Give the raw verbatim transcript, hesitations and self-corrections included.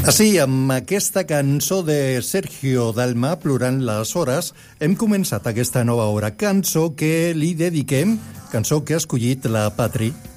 Així, amb aquesta cançó de Sergio Dalma, Plorant les hores, hem començat aquesta nova hora. Cançó que li dediquem, cançó que ha escollit la Patri.